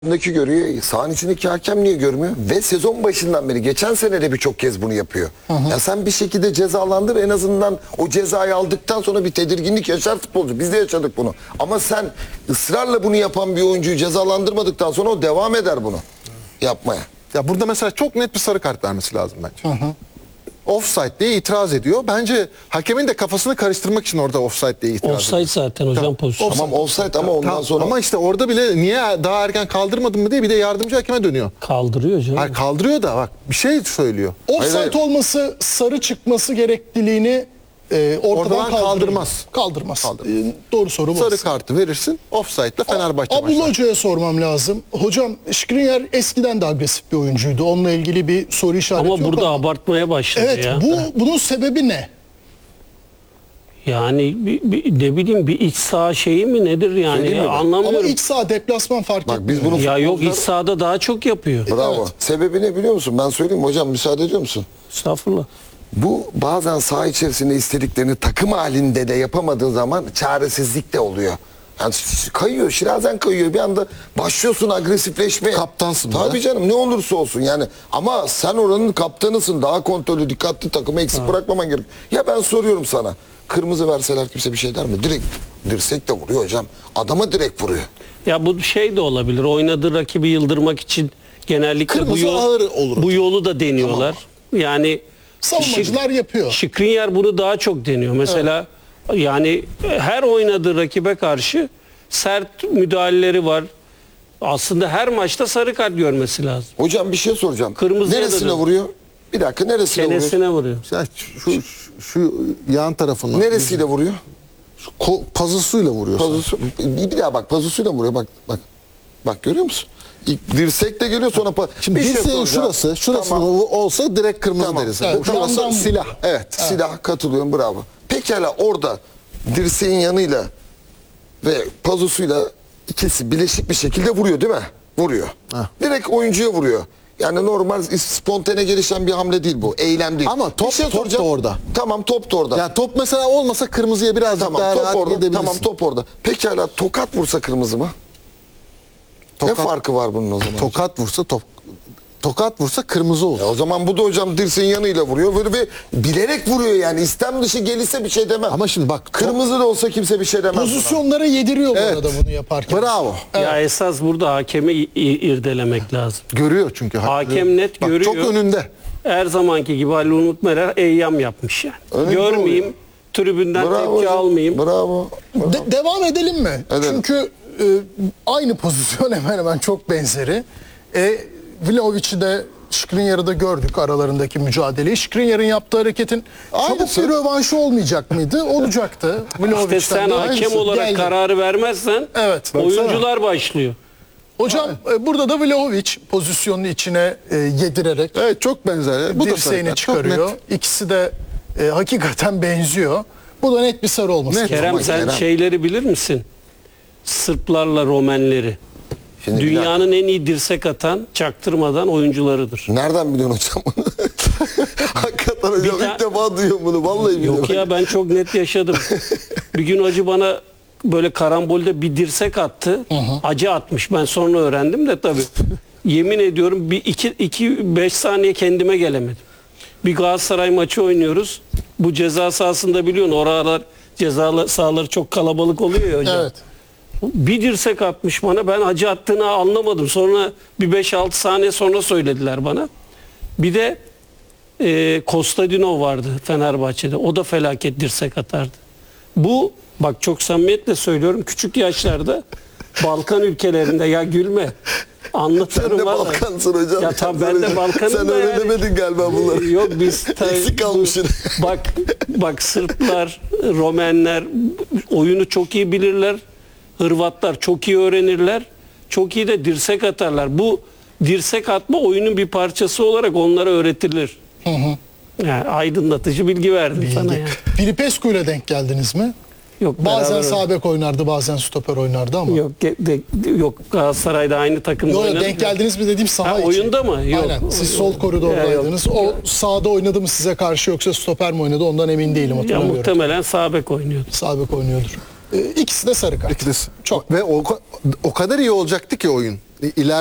Önündeki görüyor, sahanın içindeki hakem niye görmüyor? Ve sezon başından beri geçen sene de birçok kez bunu yapıyor. Ya sen bir şekilde cezalandır, en azından o cezayı aldıktan sonra bir tedirginlik yaşar futbolcu. Biz de yaşadık bunu. Ama sen ısrarla bunu yapan bir oyuncuyu cezalandırmadıktan sonra o devam eder bunu yapmaya. Ya burada mesela çok net bir sarı kart vermesi lazım bence. Offside diye itiraz ediyor. Bence hakemin de kafasını karıştırmak için orada offside diye itiraz Offside ediyor. zaten hocam pozisyon. Tamam offside ama ondan sonra... Ama işte orada bile niye daha erken kaldırmadın mı diye bir de yardımcı hakeme dönüyor. Kaldırıyor canım. Hayır, kaldırıyor da bak bir şey söylüyor. Offside Hayır. olması sarı çıkması gerekliliğini ortadan kaldırmaz. Kaldırmaz. Doğru soru bu. Sarı kartı verirsin. Offside'la Fenerbahçe Abdullah başlar. Hoca'ya sormam lazım. Hocam Skriniar eskiden de agresif bir oyuncuydu. Onunla ilgili bir soru işareti Ama yok burada ama. abartmaya başladı Evet, ya. bunun sebebi ne? Yani ne bileyim bir iç saha şeyi mi nedir yani Söyleyeyim mi ben? anlamıyorum. Ama iç saha deplasman fark Bak etmiyor. biz bunu Ya yok iç futbolcular- sahada daha çok yapıyor. Bravo. Evet. Sebebi ne biliyor musun? Ben söyleyeyim mi hocam, müsaade ediyor musun? Estağfurullah. Bu bazen saha içerisinde istediklerini takım halinde de yapamadığın zaman çaresizlik de oluyor. Yani kayıyor, şirazen kayıyor. Bir anda başlıyorsun agresifleşmeye. Kaptansın Tabii be. canım, ne olursa olsun yani. Ama sen oranın kaptanısın. Daha kontrollü, dikkatli, takımı eksik bırakmaman gerek. Ya ben soruyorum sana. Kırmızı verseler kimse bir şey der mi? Direkt dirsek de vuruyor hocam. Adama direkt vuruyor. Ya bu şey de olabilir. Oynadığı rakibi yıldırmak için genellikle Kırmızı ağır olur. bu yolu da deniyorlar. Yani Savunmacılar yapıyor. Skriniar bunu daha çok deniyor. Mesela yani her oynadığı rakibe karşı sert müdahaleleri var. Aslında her maçta sarı kart görmesi lazım. Hocam bir şey soracağım. Kırmızıya da Neresine dön. vuruyor? Bir dakika, neresine vuruyor? Çenesine vuruyor. Ya şu yan tarafından. Neresiyle vuruyor? Pazısıyla vuruyor. Pazusu, bir daha bak, pazusuyla vuruyor, bak. Bak görüyor musun? İlk dirsek de geliyor sonra Şimdi bir şey dirseğin soracağım. şurası Tamam. olsa direkt kırmızı Tamam. deriz. Evet, Şurası yandan- silah. Evet, silah, katılıyorum, bravo. Pekala orada dirseğin yanıyla ve pazusuyla ikisi bileşik bir şekilde vuruyor değil mi? Vuruyor. Direkt oyuncuya vuruyor. Yani normal spontane gelişen bir hamle değil bu. Eylem değil. Ama top- Bir şey top da soracağım. orada. Tamam, top da orada. Ya top mesela olmasa kırmızıya birazcık Tamam, daha top rahat orada. gidebilirsin. Tamam, top orada. Pekala tokat vursa kırmızı mı? Ne farkı var bunun o zaman? Tokat vursa kırmızı olur. O zaman bu da hocam dirseğin yanıyla vuruyor ve bilerek vuruyor yani. İstem dışı gelirse bir şey demem. Ama şimdi bak Kırmızı da olsa kimse bir şey demez. buna. Pozisyonlara yediriyor bu Evet. arada bunu yaparken. Bravo. Ya esas burada hakemi irdelemek lazım. Görüyor çünkü. Hakem net Bak, görüyor. çok önünde. Her zamanki gibi Halil Umut Meler eyyam yapmış yani. Önünde Görmeyeyim, oluyor. tribünden Bravo tepki hocam. almayayım. Bravo. Devam edelim mi? Edelim. Çünkü aynı pozisyon hemen hemen çok benzeri. Vlahovic'i de Skriniar'ı da gördük aralarındaki mücadeleyi. Skriniar'ın yaptığı hareketin çabuk Aynısı. bir rövanşı olmayacak mıydı? Olacaktı. İşte Vlahovic'ten sen de hakem aynısı olarak geldi. kararı vermezsen Evet. oyuncular başlıyor. Hocam burada da Vlahovic pozisyonunu içine yedirerek Evet çok benzer. Bu da dirseğini sarı kart, çok çıkarıyor. net. İkisi de hakikaten benziyor. Bu da net bir sarı olması Net. gerekiyor. Kerem sen Kerem. şeyleri bilir misin? Sırplarla Romenleri. Şimdi bir Dünyanın en iyi dirsek atan çaktırmadan oyuncularıdır. Nereden biliyorsun hocam bunu? Hakikaten hocam Bir ilk defa duyuyorum bunu. Vallahi biliyorum. Yok ya ben çok net yaşadım. Bir gün Hacı bana böyle karambolde bir dirsek attı. Acı atmış. Ben sonra öğrendim de tabii. Yemin ediyorum bir 5 saniye kendime gelemedim. Bir Galatasaray maçı oynuyoruz. Bu ceza sahasında biliyorsun oralar ceza sahaları çok kalabalık oluyor ya hocam. Evet. Bir dirsek atmış bana. Ben acı attığını anlamadım. Sonra bir 5-6 saniye sonra söylediler bana. Bir de Kostadinov vardı Fenerbahçe'de. O da felaket dirsek atardı. Bu bak çok samimiyetle söylüyorum. Küçük yaşlarda Balkan ülkelerinde ya gülme. Anlatıyorum Sen de vallahi. Balkansın hocam. Ya tamam ben de Balkan'ım Sen da yani. öğrenemedin galiba bunları. Yok biz Eksik kalmışsın. Bak Sırplar, Romenler oyunu çok iyi bilirler. Hırvatlar çok iyi öğrenirler. Çok iyi de dirsek atarlar. Bu dirsek atma oyunun bir parçası olarak onlara öğretilir. Yani aydınlatıcı bilgi verdim sana yani. Filipescu ile denk geldiniz mi? Yok Bazen beraber- sağ bek oynardı, bazen stoper oynardı ama. Yok Galatasaray'da aynı takımda Yok oynadık. denk geldiniz mi dediğim saha Ha, içi. oyunda mı? Yok. Aynen. Siz sol koridordaydınız. O sağda oynadı mı size karşı yoksa stoper mi oynadı ondan emin değilim, Ya hatırlamıyorum. muhtemelen sağ bek oynuyordu. Sağ bek oynuyordur. İkisi de sarı kart. İkisi. Çok. Ve o kadar iyi olacaktı ki oyun. iler